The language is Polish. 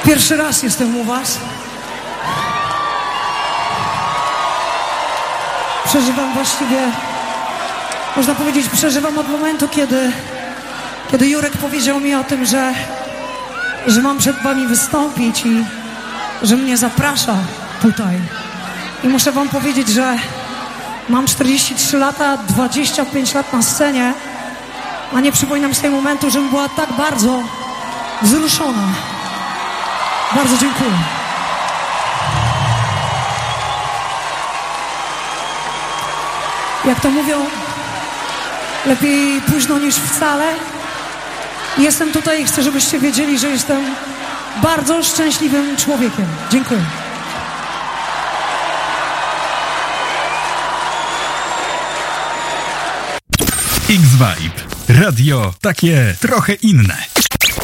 Pierwszy raz jestem u was. Przeżywam właściwie, można powiedzieć, przeżywam od momentu, kiedy Jurek powiedział mi o tym, że mam przed wami wystąpić i że mnie zaprasza tutaj. I muszę wam powiedzieć, że mam 43 lata, 25 lat na scenie, a nie przypominam z tego momentu, żebym była tak bardzo wzruszona. Bardzo dziękuję. Jak to mówią, lepiej późno niż wcale. Jestem tutaj i chcę, żebyście wiedzieli, że jestem bardzo szczęśliwym człowiekiem. Dziękuję. X-Vibe. Radio takie trochę inne.